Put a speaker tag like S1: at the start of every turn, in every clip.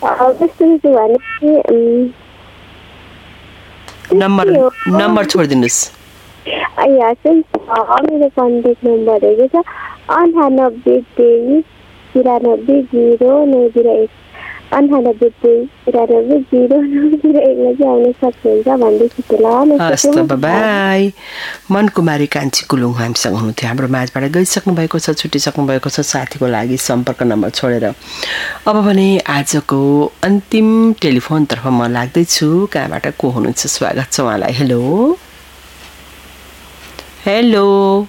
S1: कस्तो भने
S2: नम्बर छोडिदिनुहोस्।
S1: मेरो कन्ट्याक्ट नम्बरहरू छ 9823 93 0901 9823 आउन सक्नुहुन्छ भन्दै छु ल।
S2: हस् त बाई। मनकुमारी कान्छी कुलुङ हामीसँग हुनुहुन्थ्यो, हाम्रो माझबाट गइसक्नु भएको छ, छुटिसक्नु भएको छ। साथीको लागि सम्पर्क नम्बर छोडेर अब भने आजको अन्तिम टेलिफोनतर्फ म लाग्दैछु। कहाँबाट को हुनुहुन्छ? स्वागत छ उहाँलाई। हेलो हेलो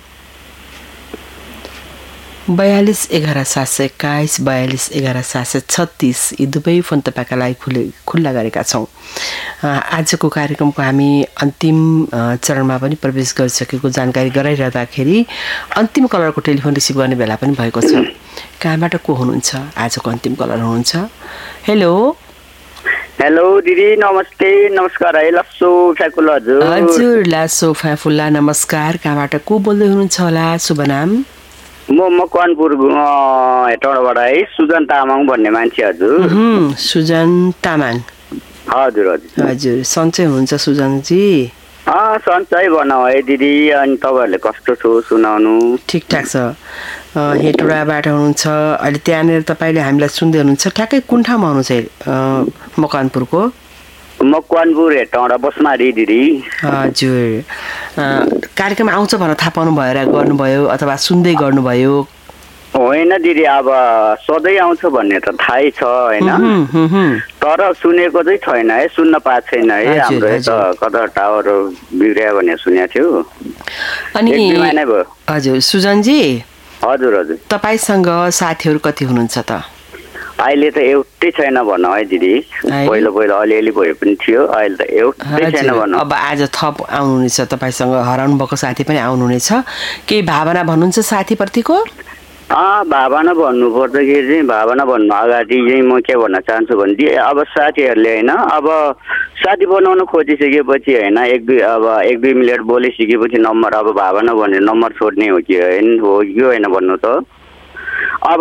S2: 42 11 721 42 11 736 यी दुवै फोन तपाईँका लागि खुल्ला गरेका छौँ। आजको कार्यक्रमको हामी अन्तिम चरणमा पनि प्रवेश गरिसकेको जानकारी गराइरहँदाखेरि अन्तिम कलरको टेलिफोन रिसिभ गर्ने बेला पनि भएको छ। कहाँबाट को हुनुहुन्छ? आजको अन्तिम कलर हुनुहुन्छ। हेलो
S3: हेलो दिदी, नमस्ते। नमस्कार है, लस्सो फ्याफुल्ला हजुर।
S2: हजुर लासो फ्याफुल्ला नमस्कार। कहाँबाट को बोल्दै हुनुहुन्छ होला? शुभ नाम?
S3: म मकवानपुर हेटौँडाबाट है, सुजन तामाङ भन्ने मान्छे हजुर।
S2: सुजन तामाङ।
S3: हजुर हजुर
S2: हजुर, सन्चै हुनुहुन्छ सुजनजी?
S3: सन्चै भनौँ है दिदी। अनि तपाईँहरूले कस्तो छ सुनाउनु?
S2: ठिकठाक छ। हेटौँडाबाट हुनुहुन्छ अहिले, त्यहाँनिर तपाईँले हामीलाई सुन्दै हुनुहुन्छ। ठ्याक्कै कुन ठाउँमा हुनुहुन्छ मकवानपुरको?
S3: मकवानपुर हेटौँडा बसमारी दिदी।
S2: हजुर, कार्यक्रम आउँछ भनेर थाहा पाउनु भएर गर्नुभयो अथवा सुन्दै गर्नुभयो?
S3: होइन दिदी, अब सधैँ आउँछ भन्ने त थाहै छ होइन, तर सुनेको चाहिँ छैन है, सुन्न पाएको छैन है। हाम्रो यता कता टावर बिग्रियो भनेर सुनेको थियो।
S2: अनि
S3: भयो।
S2: हजुर सुजनजी।
S3: हजुर हजुर।
S2: तपाईँसँग साथीहरू कति हुनुहुन्छ त?
S3: अहिले त एउटै छैन भनौँ है दिदी। पहिलो अलिअलि भए पनि थियो, अहिले त एउटै छैन भनौँ।
S2: अब आज थप आउनुहुनेछ, तपाईँसँग हराउनु भएको साथी पनि आउनुहुनेछ। केही भावना भन्नुहुन्छ साथीप्रतिको?
S3: भावना भन्नु पर्दाखेरि चाहिँ, भावना भन्नु अगाडि चाहिँ म के भन्न चाहन्छु भने अब साथीहरूले होइन, अब साथी बनाउन खोजिसकेपछि होइन, एक दुई मिनट बोलिसकेपछि नम्बर, अब भावना भनेर नम्बर छोड्ने हो कि होइन भन्नु त। अब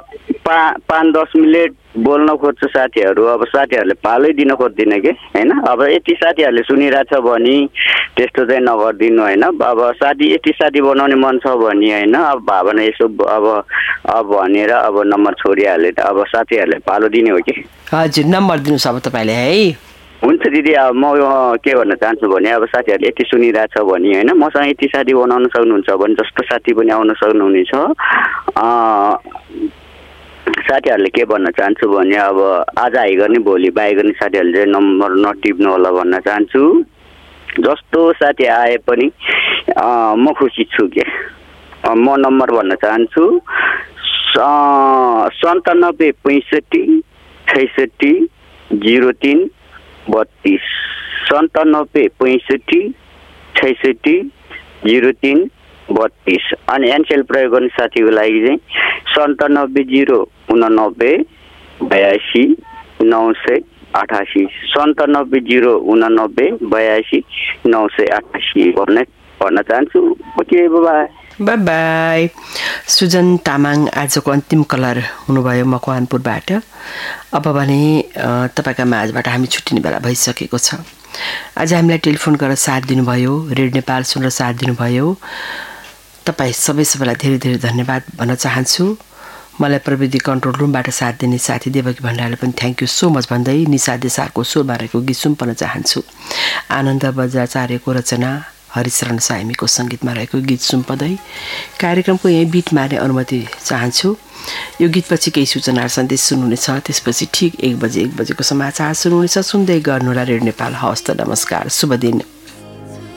S3: 5-10 मिनट बोल्न खोज्छ साथीहरू, अब साथीहरूले पालै दिन खोज्दैन कि होइन। अब यति साथीहरूले सुनिरहेछ भने त्यस्तो चाहिँ नगरिदिनु होइन। अब यति साथी बनाउने मन छ भने होइन, अब भावना यसो अब भनेर अब नम्बर छोडिहाले त अब साथीहरूले पालो दिने हो कि।
S2: हजुर, नम्बर दिनुहोस् अब तपाईँले है।
S3: हुन्छ दिदी, अब म के भन्न चाहन्छु भने अब साथीहरूले यति सुनिरहेछ भने होइन, मसँग यति साथी बनाउन सक्नुहुन्छ भने जस्तो साथी पनि आउन सक्नुहुनेछ। साथीहरूले के भन्न चाहन्छु भने अब आज हाई गर्ने भोलि बाई गर्ने साथीहरूले चाहिँ नम्बर नटिप्नु होला भन्न चाहन्छु। जस्तो साथी आए पनि म खुसी छु के। म नम्बर भन्न चाहन्छु 97 65 66 03 32 97 65 66 03 32। अनि एनसेल प्रयोग गर्ने साथीको लागि चाहिँ 97 089 82 988 97 089 82 988 भन्न चाहन्छु। Okay, by
S2: by. Sujan Tamang आजको अन्तिम कलर हुनुभयो मकवानपुरबाट। अब भने तपाईँका माझबाट हामी छुट्टिने बेला भइसकेको छ। आज हामीलाई टेलिफोन गरेर साथ दिनुभयो, रेडियो नेपाल सुनेर साथ दिनुभयो। तपाईँ सबैलाई धेरै धेरै धन्यवाद भन्न चाहन्छु। मलाई प्रविधि कन्ट्रोल रुमबाट साथ दिने साथी देवकी भण्डारले पनि थ्याङ्क यू सो मच भन्दै निशा देसारको स्वरमा रहेको गीत सुम्पन चाहन्छु। आनन्द बजाचार्यको रचना, हरिशरण साइमीको सङ्गीतमा रहेको गीत सुम्पदै कार्यक्रमको यही बिट मार्ने अनुमति चाहन्छु। यो गीतपछि केही सूचना सन्देश सुन्नुहुनेछ, त्यसपछि ठिक 1 बजेको समाचार सुन्नुहुनेछ। सुन्दै गर्नुहोला रेडियो नेपाल। हवस् त, नमस्कार, शुभ दिन।